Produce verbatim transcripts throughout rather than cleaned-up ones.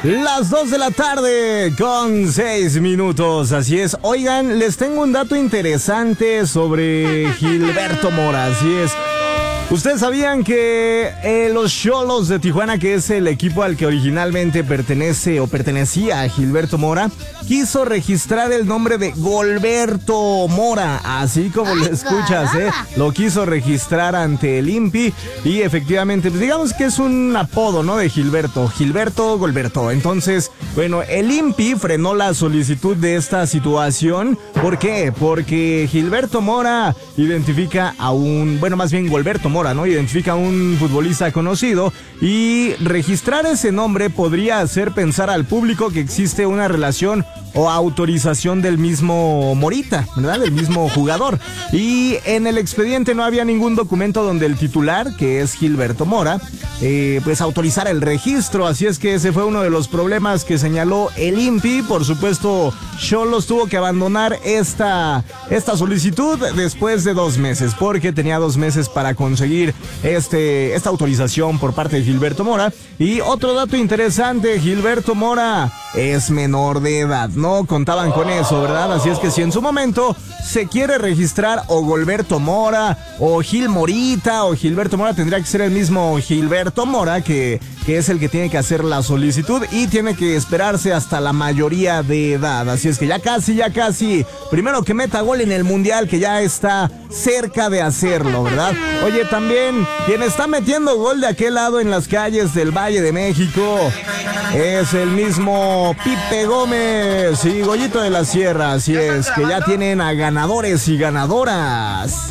Las dos de la tarde con seis minutos, así es. Oigan, les tengo un dato interesante sobre Gilberto Mora, así es. ¿Ustedes sabían que eh, los Xolos de Tijuana, que es el equipo al que originalmente pertenece o pertenecía a Gilberto Mora, quiso registrar el nombre de Golberto Mora, así como lo escuchas, eh? Lo quiso registrar ante el I N P I y efectivamente, pues digamos que es un apodo, ¿no? De Gilberto, Gilberto Golberto. Entonces, bueno, el I N P I frenó la solicitud de esta situación. ¿Por qué? Porque Gilberto Mora identifica a un, bueno, más bien Golberto Mora, ¿no? Identifica a un futbolista conocido y registrar ese nombre podría hacer pensar al público que existe una relación o autorización del mismo Morita, ¿verdad? Del mismo jugador. Y en el expediente no había ningún documento donde el titular, que es Gilberto Mora, eh, pues autorizara el registro. Así es que ese fue uno de los problemas que señaló el I N P I. Por supuesto, Xolos tuvo que abandonar esta, esta solicitud después de dos meses, porque tenía dos meses para conseguir este, esta autorización por parte de Gilberto Mora. Y otro dato interesante, Gilberto Mora es menor de edad. No contaban con eso, ¿verdad? Así es que si en su momento se quiere registrar o Golberto Mora o Gil Morita o Gilberto Mora, tendría que ser el mismo Gilberto Mora que, que es el que tiene que hacer la solicitud y tiene que esperarse hasta la mayoría de edad. Así es que ya casi, ya casi, primero que meta gol en el Mundial, que ya está cerca de hacerlo, ¿verdad? Oye, también quien está metiendo gol de aquel lado en las calles del Valle de México es el mismo Pipe Gómez y Goyito de la Sierra. Así es que ya tienen a ganadores y ganadoras.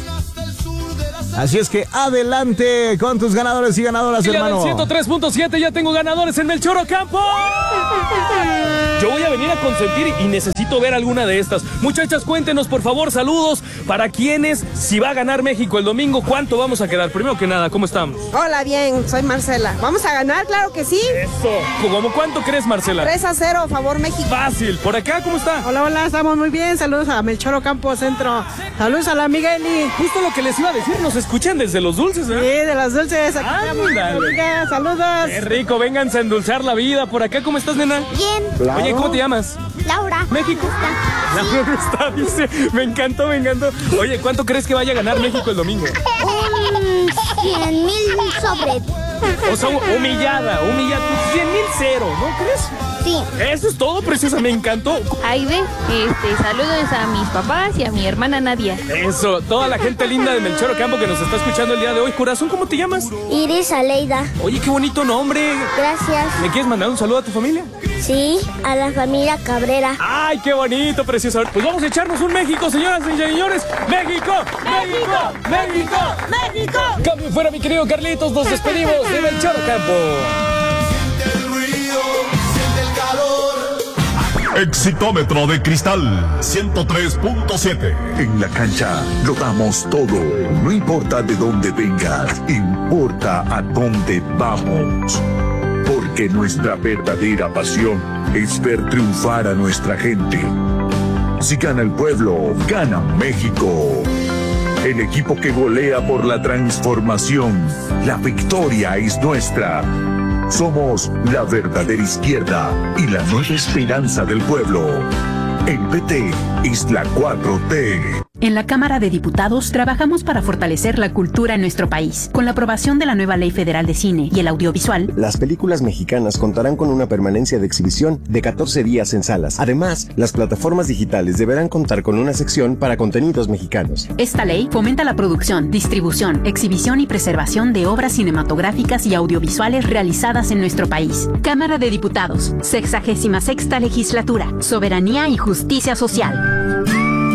Así es que adelante con tus ganadores y ganadoras, hermano. ciento tres punto siete, ya tengo ganadores en Melchor Ocampo. Yo voy a venir a consentir y necesito ver alguna de estas. Muchachas, cuéntenos, por favor, saludos. ¿Para quiénes? Si va a ganar México el domingo, ¿cuánto vamos a quedar? Primero que nada, ¿cómo estamos? Hola, bien, soy Marcela. ¿Vamos a ganar? Claro que sí. Eso. ¿Cómo cuánto crees, Marcela? tres a cero, favor México. Fácil. ¿Por acá cómo está? Hola, hola, estamos muy bien. Saludos a Melchor Ocampo Centro. Saludos a la Migueli. Justo lo que les iba a decir, nos escuchan desde Los Dulces, ¿eh? Sí, de Las Dulces. Aquí estamos, amiga, saludos. Qué rico, vénganse a endulzar la vida. ¿Por acá cómo estás, nena? Bien. Claro. Oye, ¿cómo te llamas? Laura. ¿México? Laura está, dice. Me encantó, me encantó. Oye, ¿cuánto crees que vaya a ganar México el domingo? Un cien mil sobre. O sea, humillada, humillada. cien mil cero, ¿no crees? Sí. Eso es todo, preciosa, me encantó. Ahí ve, este, saludos a mis papás y a mi hermana Nadia. Eso, toda la gente linda de Melchor Ocampo que nos está escuchando el día de hoy. Corazón, ¿cómo te llamas? Iris Aleida. Oye, qué bonito nombre. Gracias. ¿Le quieres mandar un saludo a tu familia? Sí, a la familia Cabrera. ¡Ay, qué bonito, precioso! Pues vamos a echarnos un México, señoras y señores. ¡México! ¡México! ¡México! ¡México! Cambio fuera, mi querido Carlitos. Nos despedimos de Melchor Ocampo. Exitómetro de cristal ciento tres punto siete. En la cancha lo damos todo. No importa de dónde vengas, importa a dónde vamos. Porque nuestra verdadera pasión es ver triunfar a nuestra gente. Si gana el pueblo, gana México. El equipo que golea por la transformación. La victoria es nuestra. Somos la verdadera izquierda y la nueva esperanza del pueblo. El P T es la cuatro T. En la Cámara de Diputados trabajamos para fortalecer la cultura en nuestro país. Con la aprobación de la nueva Ley Federal de Cine y el Audiovisual, las películas mexicanas contarán con una permanencia de exhibición de catorce días en salas. Además, las plataformas digitales deberán contar con una sección para contenidos mexicanos. Esta ley fomenta la producción, distribución, exhibición y preservación de obras cinematográficas y audiovisuales realizadas en nuestro país. Cámara de Diputados, sexagésima sexta legislatura, soberanía y justicia social.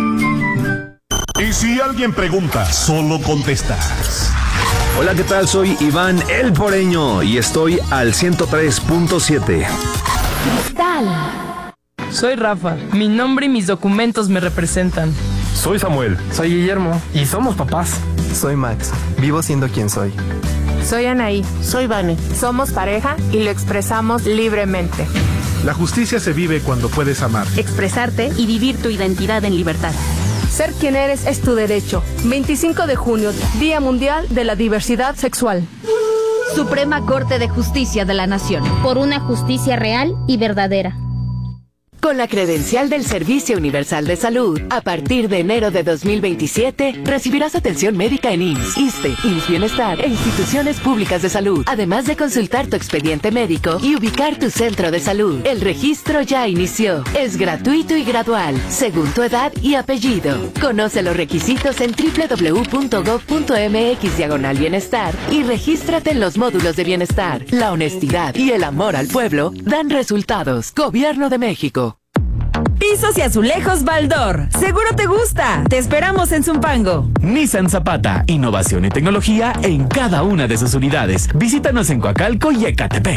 Y si alguien pregunta, solo contestas. Hola, ¿qué tal? Soy Iván El Poreño y estoy al ciento tres punto siete. Cristal. Soy Rafa. Mi nombre y mis documentos me representan. Soy Samuel. Soy Guillermo. Y somos papás. Soy Max. Vivo siendo quien soy. Soy Anaí. Soy Vane. Somos pareja y lo expresamos libremente. La justicia se vive cuando puedes amar, expresarte y vivir tu identidad en libertad. Ser quien eres es tu derecho. veinticinco de junio, Día Mundial de la Diversidad Sexual. Suprema Corte de Justicia de la Nación. Por una justicia real y verdadera. Con la credencial del Servicio Universal de Salud, a partir de enero de dos mil veintisiete, recibirás atención médica en I M S S, ISSSTE, I M S S Bienestar e instituciones públicas de salud, además de consultar tu expediente médico y ubicar tu centro de salud. El registro ya inició. Es gratuito y gradual, según tu edad y apellido. Conoce los requisitos en doble u doble u doble u punto gob punto eme equis diagonal bienestar y regístrate en los módulos de bienestar. La honestidad y el amor al pueblo dan resultados. Gobierno de México. Pisos y azulejos Baldor. Seguro te gusta. Te esperamos en Zumpango. Nissan Zapata. Innovación y tecnología en cada una de sus unidades. Visítanos en Coacalco y Ecatepec.